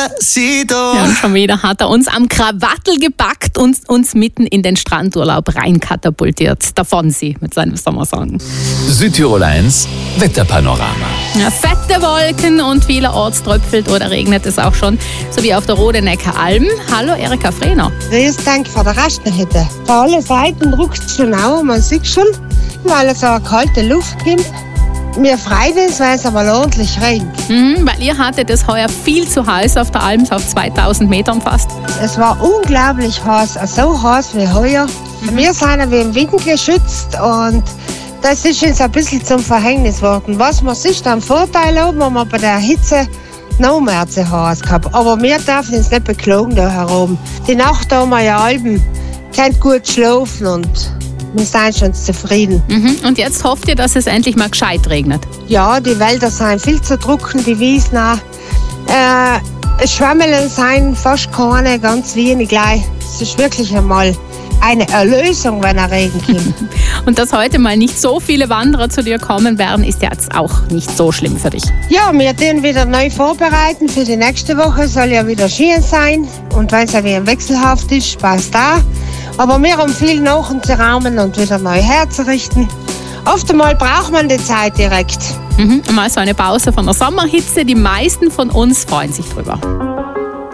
Despacito. Ja, und schon wieder hat er uns am Krawattel gepackt und uns mitten in den Strandurlaub reinkatapultiert. Davon sie mit seinem Sommersong. Südtirol 1 Wetterpanorama. Ja, fette Wolken und vielerorts tröpfelt oder regnet es auch schon, so wie auf der Rodeneckaralm. Hallo Erika Frehner. Grüß Dank vor der Raststätte. Von allen Seiten druckt es schon auf, man sieht schon, weil es so eine kalte Luft gibt. Mir freut es, weil es aber ordentlich regnet. Weil ihr hattet es heuer viel zu heiß auf der Alm, so auf 2000 Metern fast. Es war unglaublich heiß, so heiß wie heuer. Wir sind ja wie im Winter geschützt und das ist uns ein bisschen zum Verhängnis geworden. Was man sich am Vorteil haben, wenn man bei der Hitze noch mehr zu heiß gehabt. Aber wir dürfen uns nicht beklagen da herum. Die Nacht haben wir ja Alben, könnt gut schlafen und wir sind schon zufrieden. Und jetzt hofft ihr, dass es endlich mal gescheit regnet? Ja, die Wälder sind viel zu trocken, die Wiesen auch. Schwammeln sind fast keine, ganz wenig gleich. Es ist wirklich einmal eine Erlösung, wenn der Regen kommt. Und dass heute mal nicht so viele Wanderer zu dir kommen werden, ist jetzt auch nicht so schlimm für dich. Ja, wir den wieder neu vorbereiten für die nächste Woche. Soll ja wieder Skiern sein. Und wenn es ja wieder wechselhaft ist, passt da. Aber wir haben viel nachzuraumen und wieder neu herzurichten. Oft einmal braucht man die Zeit direkt. Mal so eine Pause von der Sommerhitze. Die meisten von uns freuen sich drüber.